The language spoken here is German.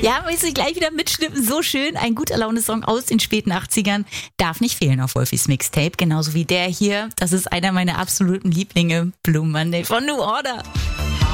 Ja, muss ich gleich wieder mitschnippen. So schön. Ein guter Laune-Song aus den späten 80ern. Darf nicht fehlen auf Wolfis Mixtape. Genauso wie der hier. Das ist einer meiner absoluten Lieblinge. Blue Monday von New Order.